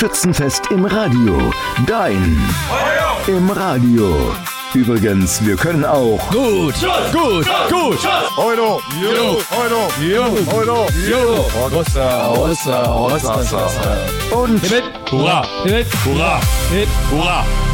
Schützenfest im Radio. Dein im Radio. Übrigens, wir können auch Gut. Euro. und Hurra. Hurra. Hurra.